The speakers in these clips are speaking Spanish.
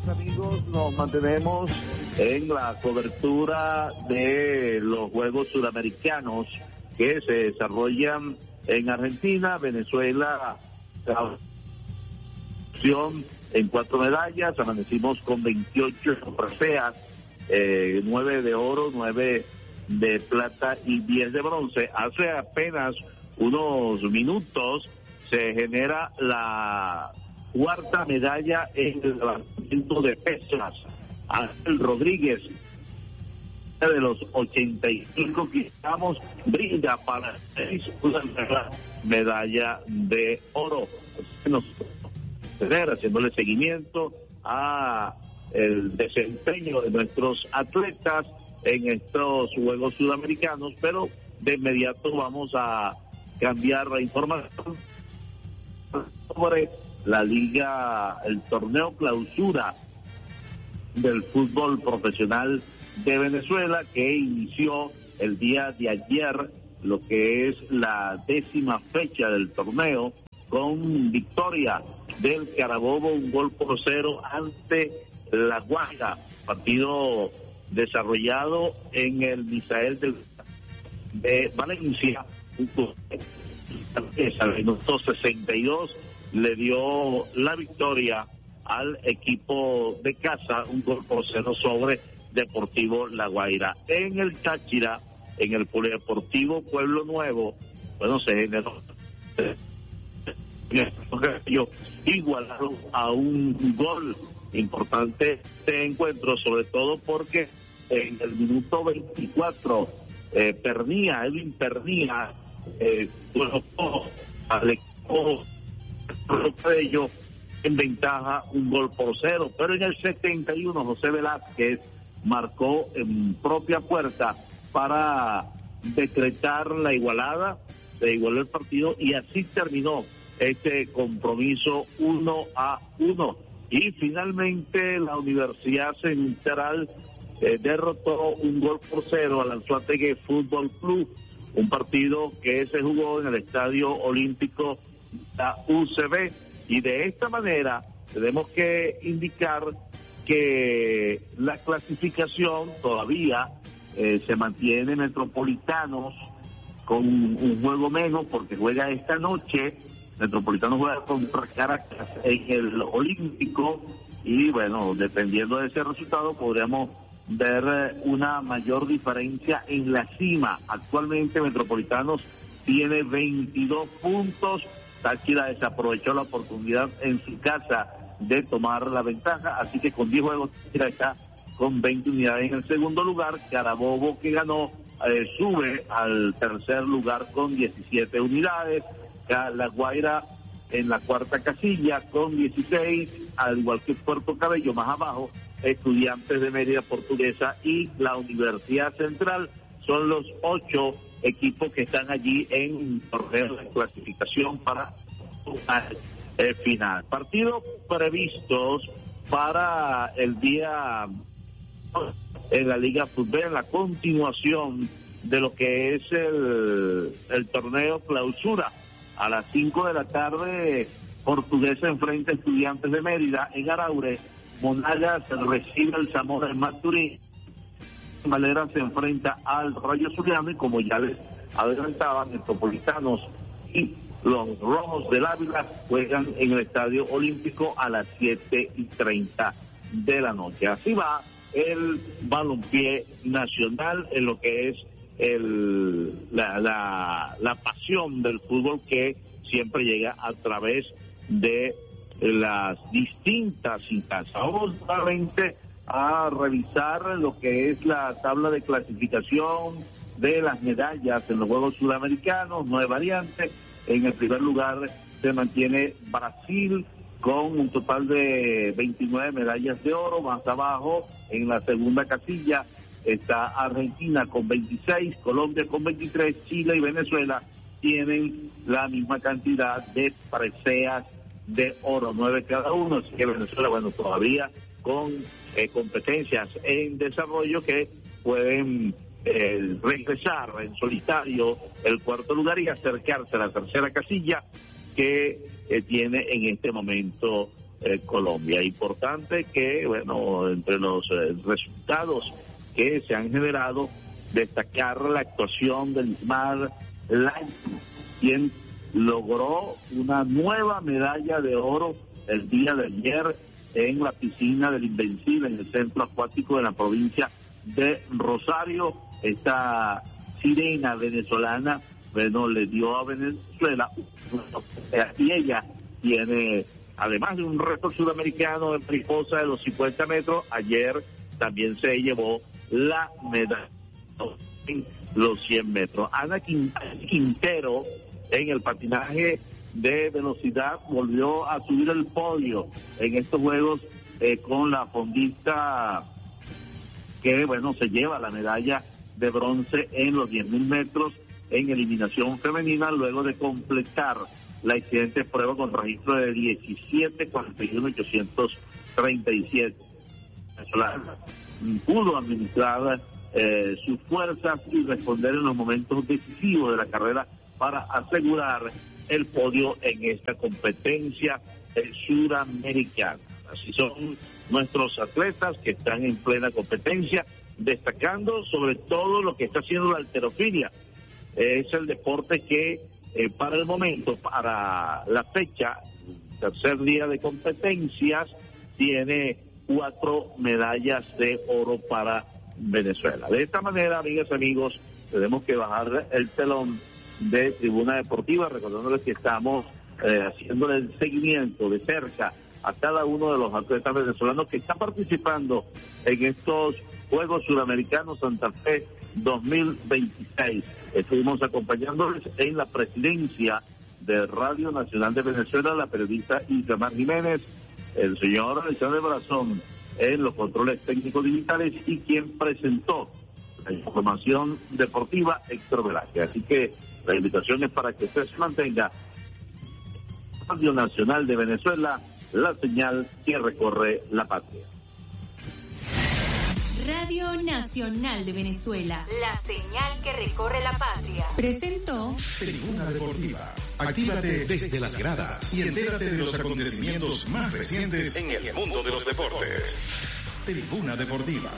amigos, nos mantenemos en la cobertura de los Juegos Suramericanos que se desarrollan en Argentina, Venezuela, en 4 medallas, amanecimos con 28 preseas, 9 de oro, 9 de plata y 10 de bronce. Hace apenas unos minutos se genera la 4ª medalla en el levantamiento de pesas. Ángel Rodríguez, de los 85 kilogramos, brinda para una medalla de oro. Haciéndole seguimiento a el desempeño de nuestros atletas en estos Juegos Sudamericanos, pero de inmediato vamos a cambiar la información sobre la liga, el torneo clausura del fútbol profesional de Venezuela, que inició el día de ayer, lo que es la 10ª fecha del torneo, con victoria del Carabobo, 1-0 ante La Guaira, partido desarrollado en el Misael de Valencia. Al minuto 62 le dio la victoria al equipo de casa, 1-0 sobre Deportivo La Guaira. En el Táchira, en el Polideportivo Pueblo Nuevo, se generó igualaron a un gol importante este encuentro, sobre todo porque en el minuto 24 Edwin Pernía al equipo de ellos en ventaja 1-0, pero en el 71 José Velázquez marcó en propia puerta para decretar la igualada, se igualó el partido y así terminó este compromiso 1-1. Y finalmente la Universidad Central derrotó 1-0 al Anzoátegui Fútbol Club, un partido que se jugó en el Estadio Olímpico la UCB, y de esta manera tenemos que indicar que la clasificación todavía se mantiene. Metropolitanos con un juego menos porque juega esta noche. Metropolitano juega contra Caracas en el Olímpico y dependiendo de ese resultado podríamos ver una mayor diferencia en la cima. Actualmente Metropolitanos tiene 22 puntos, Táchira desaprovechó la oportunidad en su casa de tomar la ventaja, así que con 10 juegos Táchira está con 20 unidades en el segundo lugar. Carabobo, que ganó, sube al tercer lugar con 17 unidades. La Guaira en la 4ª casilla con 16, al igual que Puerto Cabello más abajo, Estudiantes de Mérida, Portuguesa y la Universidad Central. Son los 8 equipos que están allí en torneo de clasificación para el final. Partidos previstos para el día en la Liga Fútbol, en la continuación de lo que es el torneo clausura. A las 5 de la tarde, Portuguesa enfrenta a Estudiantes de Mérida en Araure. Monagas recibe el Zamora en Maturín. Valera se enfrenta al Rayo Zuliano y, como ya les adelantaban, Metropolitanos y los Rojos del Ávila juegan en el Estadio Olímpico a las 7:30 de la noche. Así va el balompié nacional en lo que es la pasión del fútbol, que siempre llega a través de las distintas instancias. Vamos nuevamente a revisar lo que es la tabla de clasificación de las medallas en los Juegos Sudamericanos. 9 variantes. En el primer lugar se mantiene Brasil con un total de 29 medallas de oro. Más abajo, en la segunda casilla, está Argentina con 26, Colombia con 23, Chile y Venezuela tienen la misma cantidad de preseas de oro, 9 cada uno, así que Venezuela, todavía con competencias en desarrollo que pueden regresar en solitario el 4º lugar y acercarse a la tercera casilla que tiene en este momento Colombia. Importante que, bueno, entre los resultados que se han generado, destacar la actuación del Ismar Lai, quien logró una nueva medalla de oro el día de ayer en la piscina del Invencible, en el centro acuático de la provincia de Rosario. Esta sirena venezolana, bueno, le dio a Venezuela, y ella tiene, además de un récord sudamericano en mariposa de los 50 metros, ayer también se llevó la medalla en los 100 metros. Ana Quintero, en el patinaje de velocidad, volvió a subir el podio en estos Juegos con la fondista que, bueno, se lleva la medalla de bronce en los 10.000 metros en eliminación femenina, luego de completar la excelente prueba con registro de 17:41.837. Venezolana pudo administrar sus fuerzas y responder en los momentos decisivos de la carrera para asegurar el podio en esta competencia suramericana. Así son nuestros atletas que están en plena competencia, destacando sobre todo lo que está haciendo la halterofilia. Es el deporte que para el momento, para la fecha, tercer día de competencias, tiene 4 medallas de oro para Venezuela. De esta manera, amigas y amigos, tenemos que bajar el telón de Tribuna Deportiva, recordándoles que estamos haciéndole el seguimiento de cerca a cada uno de los atletas venezolanos que están participando en estos Juegos Suramericanos Santa Fe 2026. Estuvimos acompañándoles en la presidencia de Radio Nacional de Venezuela, la periodista Isamar Jiménez, el señor Alexander Brazón en los controles técnicos digitales y quien presentó la información deportiva, Héctor Velázquez. Así que la invitación es para que usted se mantenga. Radio Nacional de Venezuela, la señal que recorre la patria. Radio Nacional de Venezuela, la señal que recorre la patria. Presentó Tribuna Deportiva. Actívate desde las gradas y entérate de los acontecimientos más recientes en el mundo de los deportes. Tribuna Deportiva.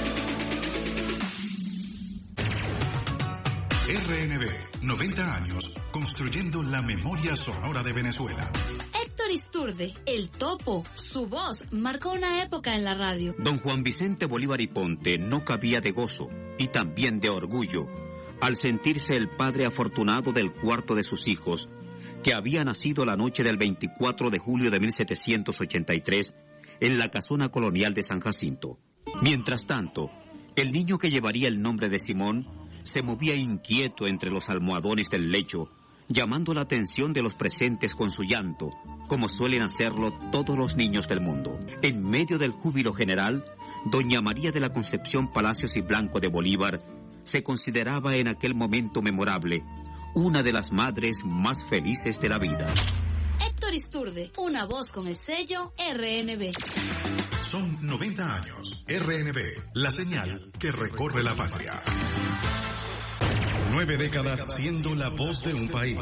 RNB, 90 años construyendo la memoria sonora de Venezuela. Héctor Isturde, el Topo, su voz marcó una época en la radio. Don Juan Vicente Bolívar y Ponte no cabía de gozo y también de orgullo al sentirse el padre afortunado del cuarto de sus hijos, que había nacido la noche del 24 de julio de 1783 en la casona colonial de San Jacinto. Mientras tanto, el niño que llevaría el nombre de Simón se movía inquieto entre los almohadones del lecho, llamando la atención de los presentes con su llanto, como suelen hacerlo todos los niños del mundo. En medio del júbilo general, doña María de la Concepción Palacios y Blanco de Bolívar se consideraba en aquel momento memorable una de las madres más felices de la vida. Héctor Isturde, una voz con el sello RNB. Son 90 años. RNB, la señal que recorre la patria. 9 décadas siendo la voz de un país.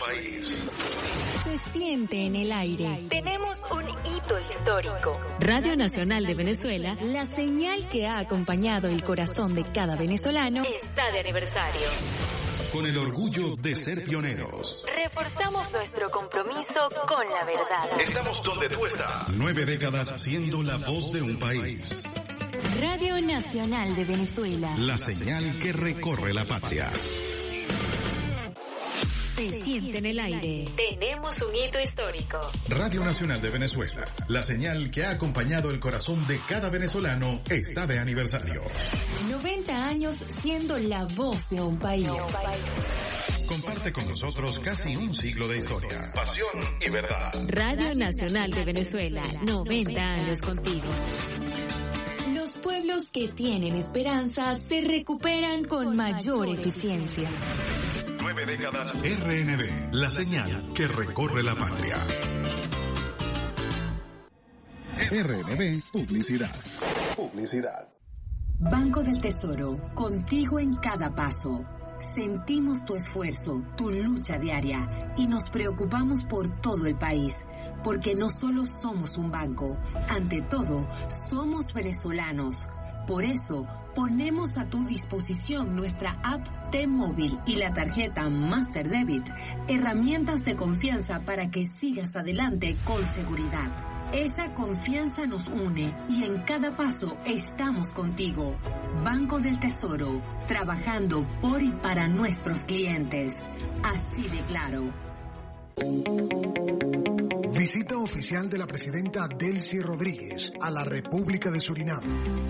Se siente en el aire. Tenemos un hito histórico. Radio Nacional de Venezuela, la señal que ha acompañado el corazón de cada venezolano, está de aniversario. Con el orgullo de ser pioneros. Reforzamos nuestro compromiso con la verdad. Estamos donde tú estás. 9 décadas siendo la voz de un país. Radio Nacional de Venezuela, la señal que recorre la patria. Se siente en el aire. Tenemos un hito histórico. Radio Nacional de Venezuela, la señal que ha acompañado el corazón de cada venezolano, está de aniversario. 90 años siendo la voz de un país. Comparte con nosotros casi un siglo de historia, pasión y verdad. Radio Nacional de Venezuela, 90 años contigo. Los pueblos que tienen esperanza se recuperan con mayor eficiencia. 9 décadas. RNB, la señal que recorre la patria. RNB Publicidad. Publicidad. Banco del Tesoro, contigo en cada paso. Sentimos tu esfuerzo, tu lucha diaria y nos preocupamos por todo el país, porque no solo somos un banco, ante todo, somos venezolanos. Por eso, ponemos a tu disposición nuestra app T-Móvil y la tarjeta Master Debit, herramientas de confianza para que sigas adelante con seguridad. Esa confianza nos une y en cada paso estamos contigo. Banco del Tesoro, trabajando por y para nuestros clientes. Así de claro. Visita oficial de la presidenta Delcy Rodríguez a la República de Surinam.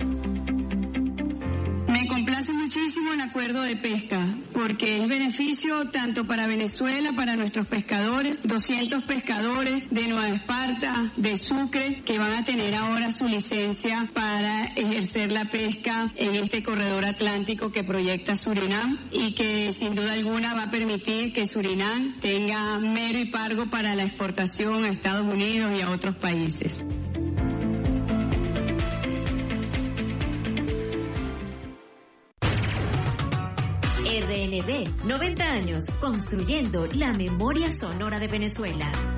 Me complace muchísimo el acuerdo de pesca, porque es beneficio tanto para Venezuela, para nuestros pescadores, 200 pescadores de Nueva Esparta, de Sucre, que van a tener ahora su licencia para ejercer la pesca en este corredor atlántico que proyecta Surinam y que sin duda alguna va a permitir que Surinam tenga mero y pargo para la exportación a Estados Unidos y a otros países. RNB, 90 años construyendo la memoria sonora de Venezuela.